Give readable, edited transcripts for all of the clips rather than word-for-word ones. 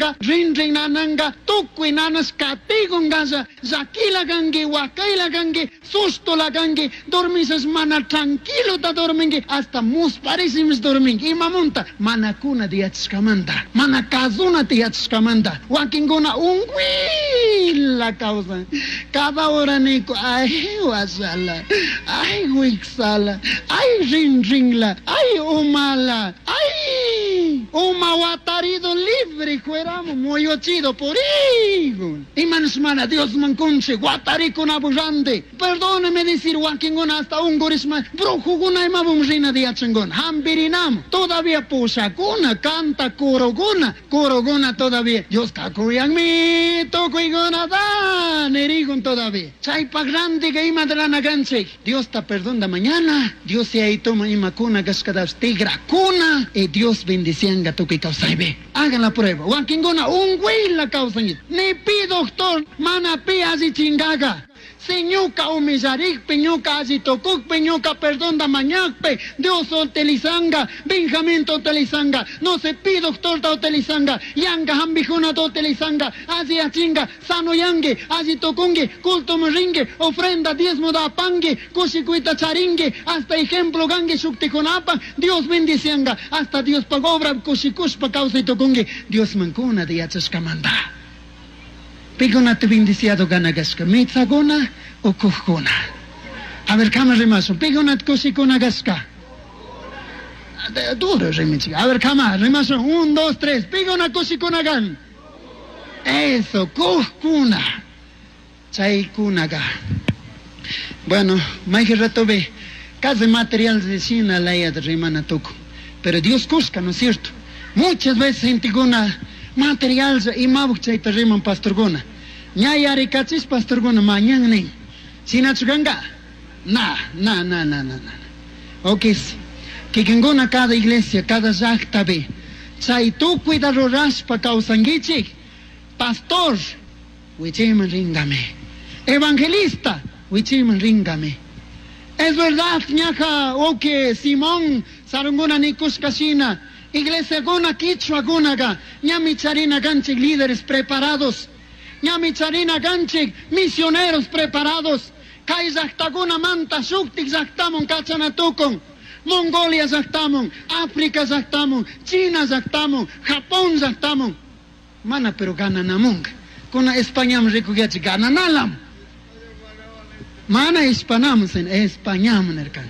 rin nananga, tukui nanas katigon gaza, zakila gangi, wakaila gangi, susto la gangi, dormisas mana tranquilo ta dormingi, hasta mus parisimis dormingi, imamunta, mana kuna diatskamanda, mana kazuna diatskamanda, wakinguna la causa, cada hora nico, ay wasala, ay wixala, ay ringla, ay umala, ay umawatarido libre, fuéramos muy ochido por hijo. Y manos mana, Dios manconche, guatari con abujante, perdóneme decir, wakinguna hasta un gorisma, brujuguna y mabumrina de achengon, hambirinam, todavía pusakuna, canta coroguna todavía, Dios kakuyang mi, tokuigona da, nerigun todavía, chaipa grande que ima de la naganche, Dios te perdona mañana, Dios se ahí toma ima cuna gascadas tigra cuna, y Dios bendicianga tu que causaibe, hagan la prueba, wakingona un güey la causa, ni pi doctor, mana pi así chingaga, señuca umizarik, peñuca así tocuk, peñuca perdón da mañacpe, Dios otelizanga, Benjamín totelizanga, no se pi doctor totelizanga, yanga hambijuna totelizanga, así achinga, sano yangue, así tokungue, culto meringue, ofrenda diezmo da pangue, kushikuita charingue, hasta ejemplo gangue shuktikonapa, Dios bendicianga, hasta Dios pagobra, kushikushpa causa y tokungue, Dios mancuna de yachaskamanda. Pigona te bendiciado ganagaska, mitzagona o kujkona. A ver, cama remaso, pigona te kushikona gaska. Duro remitsi. A ver, cama, remaso, 1, 2, 3, pigona kushikona gan. Eso, kujkuna. Chay kunaga. Bueno, más rato ve, cada material de China la de rimana toco. Pero Dios cusca, ¿no es cierto? Muchas veces en tiguna material y mabuchay te riman pastorgona. Ñayari cachis pastorgona mañana ni. Sinachuganga. Na. Ok, que kengona cada iglesia, cada zaktabe. Chay tu cuida raspa causangichi. Pastor, wichiman ringame. Evangelista, wichiman ringame. Es verdad, ñaja, ok, Simón, sarungona ni kuskashina. Iglesia gona quichua gonaga, ñami charina ganchik líderes preparados, ñami charina ganchik misioneros preparados, kai zaktaguna manta shuktik zaktamon kachanatukon, Mongolia zaktamon, África zaktamon, China zaktamon, Japón zaktamon, mana pero gananamong, kuna España rikugiachi gananalam, mana hispanamos en España nerkan,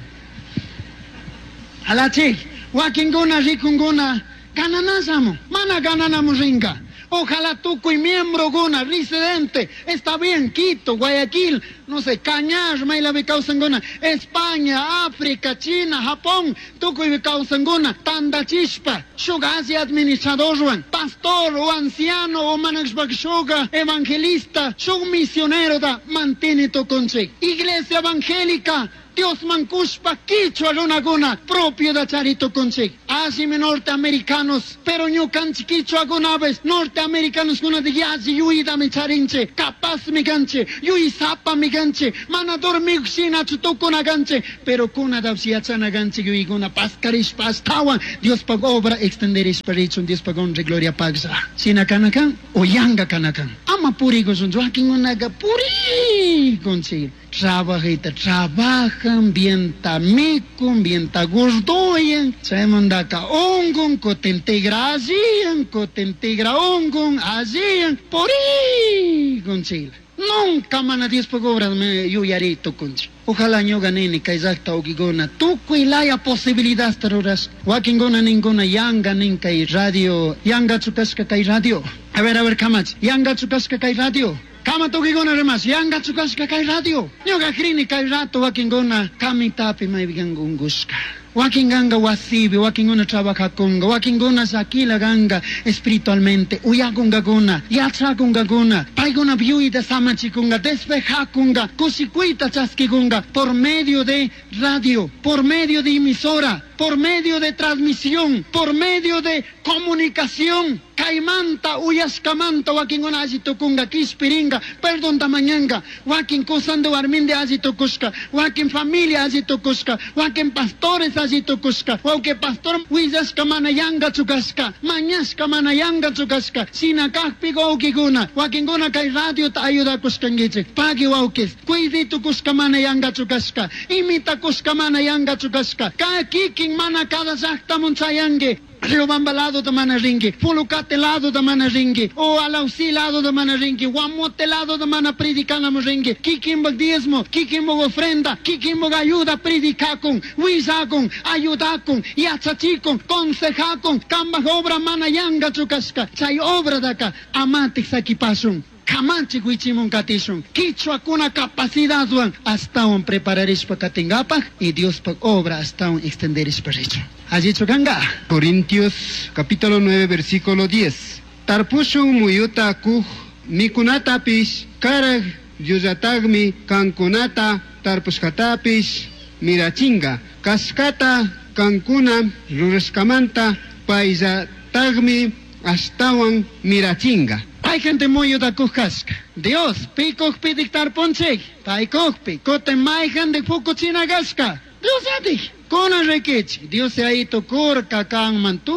alachik. Wakingona rikungona gananazamo, mana gananamos ringa. Ojalá tuco y miembro gona, residente, está bien, Quito, Guayaquil, no sé, Cañar, Maila Vicausangona, España, África, China, Japón, tuco y Vicausangona, Tanda Chispa, Shugasi administrador, pastor o anciano o manaxbakshoga, evangelista, shug misionero da, mantiene tu conche. Iglesia evangélica, Dios mancushpa, quichua runaguna, propio da charito conche. Así me norteamericanos, pero yo canchi quichua gunaves, norteamericanos guna de yazi yuida me charinche, capaz me ganche, yui zapa me ganche, mana dormig sina chutukuna ganche, pero kuna da siachana ganche yui guna pascarish pastawan, Dios pag obra extender espiritu, Dios pag honra gloria pagsa. Sina kanakan o yanga kanakan. Ama puri gosun, joaquin unaga puri conche. Trabajan, bien tamikun, bien tagurdoyen, semandaka ongun, kotentigra azian, kotentigra ongun, azian, pori, gonchila. Nunca mana Dios pagobra me yuyarito concha. Ojalá yo gané ni kaizakta ogigona. Tuku ilaya posibilidad taruras. Wakingona ninguna yanga ninkai radio. Yanga chukaska kai radio. A ver, kamach. Yanga chukaska kai radio. Kama togigona remas, yanga chukaska kai radio. Nyoga krini kai rato wakingona kami tapi maibigangunguska. Wakinganga wasibi, wakingona trabaja kunga, wakingona sakila ganga espiritualmente, uyagunga guna, yachagunga guna, paigona viuida samachikunga, despejakunga, kushikuita chaskigunga, por medio de radio, por medio de emisora, por medio de transmisión, por medio de comunicación. Caimanta, uyascamanta, wakin una azitukunga, kispiringa, perdón tamañanga, wakin kusando arminde azitukuska, wakin familia azitukuska, wakin pastores azitukuska, wakin pastor wizaska manayanga chukaska, mañaska manayanga chukaska, sinakakpigo ukiguna, wakin guna kay radio ta ayuda kuskangiche, pagi waukis, kuidito kuska manayanga chukaska, imita kuska manayanga chukaska, ka kiking mana kada sakta munsayange, Riobamba lado de Manaringi, Fulukate lado de Manaringi, o Alausi lado de Manaringi, Wamote lado de Mana predicana Maringi, Kikimbo diezmo, Kikimbo ofrenda, Kikimbo ayuda predicacon, Wizacon, ayudacon, Yatsachicon, consejacon, Kamba obra Manayanga Chukaska, Chay obra daka, Amatix aquí pasun. Kamanchi guichimon katishon, Kichwa kuna capacidad hasta un prepararis pa katingapa y Dios pa obra hasta un extenderis pa richo. Allí chokanga. Corintios capítulo 9 versículo 10. Tarpushun muyuta kuh mikunatapish karag yuzatagmi kankunata tarpuskatapish mirachinga kaskata kankuna ruraskamanta paisatagmi astawan mirachinga. Hay gente muy da kukaska. Dios, pico pidictar ponche, paikokpi, kote maijan de fukuchina gaska. Dios ati, kona rekechi. Dios se ha ido corca kan mantu,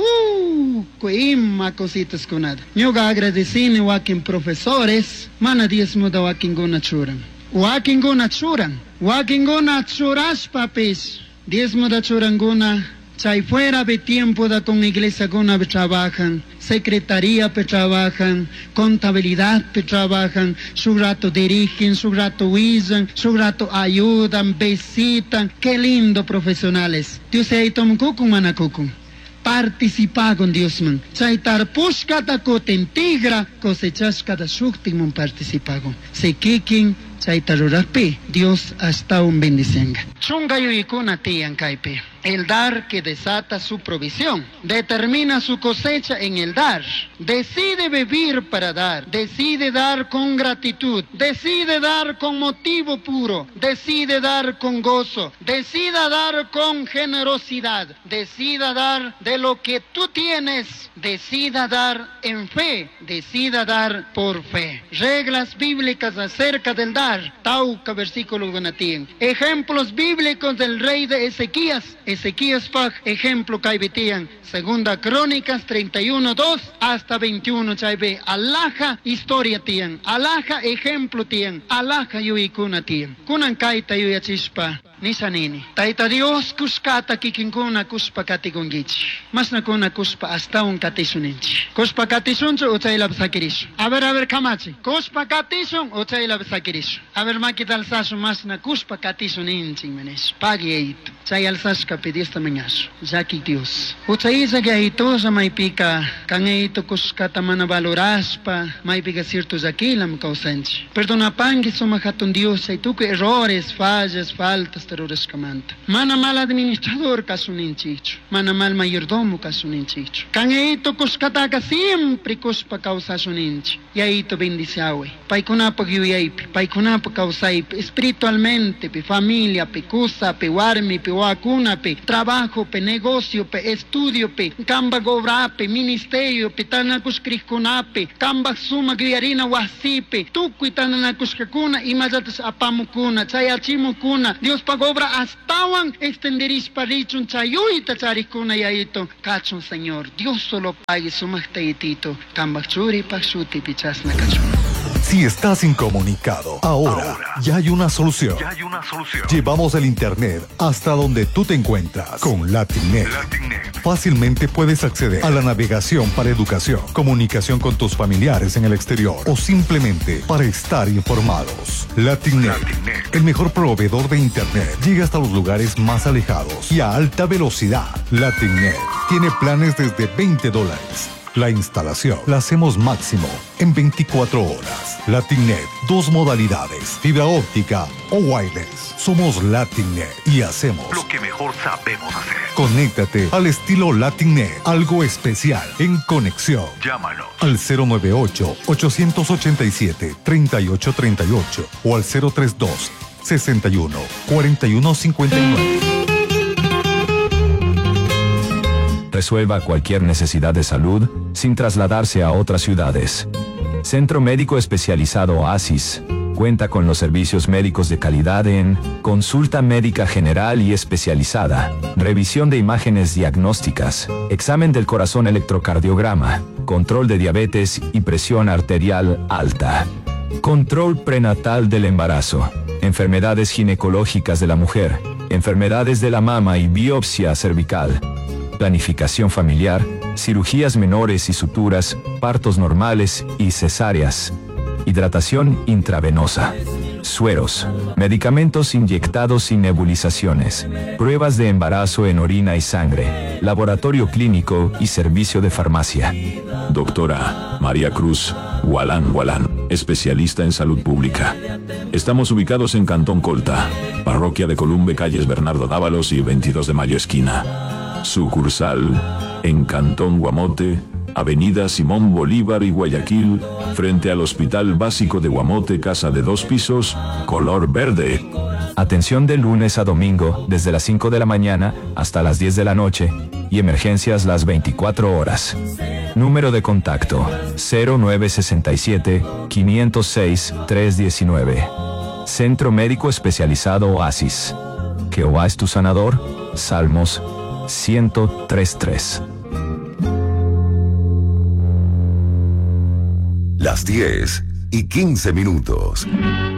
kuima cositas kunada. Yoga agradecine wakin profesores, mana diezmo da wakin gona churan. Wakin gona churan, wakin gona churas papis. Diezmo da churanguna. Chay fuera de tiempo da con iglesia guna trabajan, secretaría pe trabajan, contabilidad pe trabajan, su rato dirigen, su rato huizan, su rato ayudan, visitan. Qué lindo profesionales. Dios se ha ido con manacukun. Participa con Dios man. Chay tarpush kada cotentigra, cosechas cada shuktimon participagon. Se kikin, chay tarurapi, Dios hasta un bendición. Chunga yuikuna tiyan kaipe. El dar que desata su provisión, determina su cosecha en el dar, decide vivir para dar, decide dar con gratitud, decide dar con motivo puro, decide dar con gozo, decida dar con generosidad, decida dar de lo que tú tienes, decida dar en fe, decida dar por fe. Reglas bíblicas acerca del dar, Tauca versículo 21. Ejemplos bíblicos del rey de Ezequías Pag, ejemplo caibetian, segunda Crónicas 31:2 hasta 21 chaibe, alaja historia tian, alaja ejemplo tian, alaja yuikuna tian, kunan kaita yuyachispa, nisanini. Taita Dios kuskata kikinkuna kuspa katigungichi, mas na kuna kuspa hasta un katisuninchi. Kuspa katisuncho uchaila bsakirisho. A ver, kamachi, kuspa katison uchaila bsakirisho. A ver, makital sasu mas na kuspa katisuninchi menes, pagi eito. Chay alsaska pedista mañaso, Jackie Dios. Uchaiza que aito sa may pika, kang eito kuskata mana valoraspa, may pika cierto zakilam causenchi. Perdona pangi sumahatun Dios, ay tuku errores, fallas, faltas, terrores kamanta. Mana mal administrador kasuninchicho, mana mal mayordomo kasuninchicho. Kang eito kuskata ka siempre kuspa causasuninchi, y aito bendiciawe. Paikunapa gyuyaipi, paikunapa causaipi, espiritualmente, pe familia, pe kusa, pe warmi, pe wakuna, pe trabajo, pe negocio, pe estudio, pe kamba gobra, pe ministerio, pe tanakus krikunape, kamba suma guyarina wasipe, tuku tanakus kakuna, imazatas apamukuna, chayachimukuna, Dios pagobra astawan extenderis parichun chayuita charikuna yaito, kachun Señor, Dios solo pague sumachteitito, kamba churi paksuti pichasna kachun. Si estás incomunicado, ahora ya hay una solución. Llevamos el internet hasta donde tú te encuentras con Latinnet. Fácilmente puedes acceder a la navegación para educación, comunicación con tus familiares en el exterior o simplemente para estar informados. Latinnet, el mejor proveedor de internet, llega hasta los lugares más alejados y a alta velocidad. Latinnet tiene planes desde $20. La instalación la hacemos máximo en 24 horas. Latinnet, 2 modalidades, fibra óptica o wireless. Somos Latinnet y hacemos lo que mejor sabemos hacer. Conéctate al estilo Latinnet, algo especial en conexión. Llámanos al 098-887-3838 o al 032-61-4159. Resuelva cualquier necesidad de salud sin trasladarse a otras ciudades. Centro Médico Especializado Oasis. Cuenta con los servicios médicos de calidad en consulta médica general y especializada, revisión de imágenes diagnósticas, examen del corazón electrocardiograma, control de diabetes y presión arterial alta, control prenatal del embarazo, enfermedades ginecológicas de la mujer, enfermedades de la mama y biopsia cervical, planificación familiar, cirugías menores y suturas, partos normales y cesáreas, hidratación intravenosa, sueros, medicamentos inyectados y nebulizaciones, pruebas de embarazo en orina y sangre, laboratorio clínico y servicio de farmacia. Doctora María Cruz Gualán, especialista en salud pública. Estamos ubicados en Cantón Colta, Parroquia de Columbe, calles Bernardo Dávalos y 22 de Mayo esquina. Sucursal en Cantón Guamote, Avenida Simón Bolívar y Guayaquil, frente al Hospital Básico de Guamote, casa de 2 pisos, color verde. Atención de lunes a domingo, desde las 5 de la mañana hasta las 10 de la noche, y emergencias las 24 horas. Número de contacto, 0967-506-319. Centro Médico Especializado Oasis. Jehová es tu sanador. Salmos 103:3. Las 10:15.